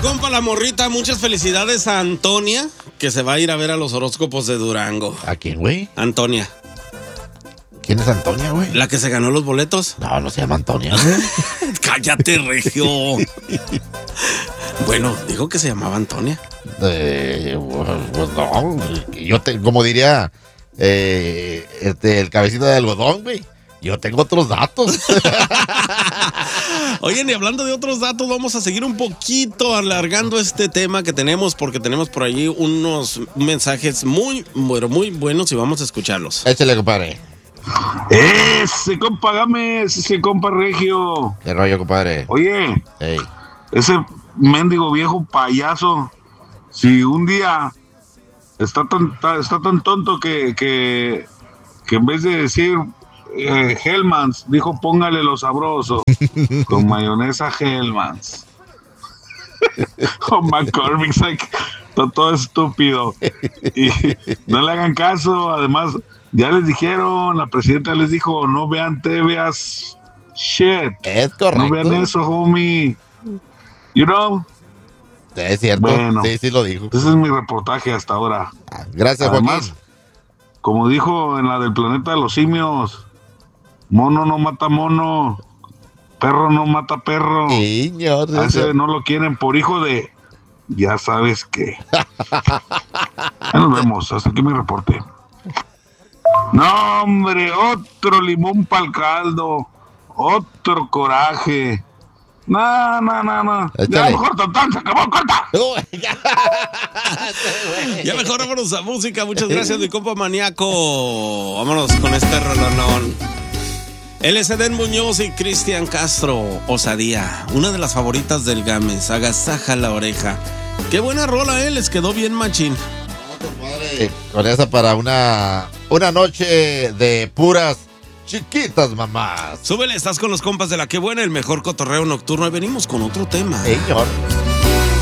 compa La Morrita, muchas felicidades a Antonia, que se va a ir a ver a los horóscopos de Durango. ¿A quién, güey? Antonia. ¿Quién es Antonia, güey? ¿La que se ganó los boletos? No, no se llama Antonia. Cállate, Regio. Bueno, dijo que se llamaba Antonia. Pues no, como diría el cabecita de algodón, güey. Yo tengo otros datos. Oigan, y hablando de otros datos, vamos a seguir un poquito alargando este tema que tenemos, porque tenemos por allí unos mensajes muy buenos y vamos a escucharlos. Échale, compadre. Ese compa Gámez, ese compa Regio. ¿Qué rollo, compadre? Oye, Hey. ese mendigo viejo payaso, si un día está tan tonto que en vez de decir Hellmann's, dijo póngale lo sabroso con mayonesa Hellmann's. McCormick, todo estúpido. Y no le hagan caso. Además, ya les dijeron, la presidenta les dijo, no vean TVs shit. Es correcto. No vean eso, homie. You know? Es cierto. Bueno, sí lo dijo. Ese es mi reportaje hasta ahora. Gracias, Además, Joaquín. como dijo en la del planeta de los simios, mono no mata mono, perro no mata perro. Señor, A ese no lo quieren por hijo de... Ya sabes qué. Ya nos vemos. Hasta aquí mi reporte. No, hombre, otro limón pa'l caldo. Otro coraje. No. Ya mejor total, se acabó, corta. Ya mejor vámonos a música. Muchas gracias, mi compa maníaco. Vámonos con este rolonón. Él es Edén Muñoz y Cristian Castro. Osadía, una de las favoritas del Gámez. Agasaja la oreja. Qué buena rola, les quedó bien machín. Con esa para una noche de puras chiquitas mamás. Súbele, estás con los compas de La Qué Buena, el mejor cotorreo nocturno. Y venimos con otro tema. Señor.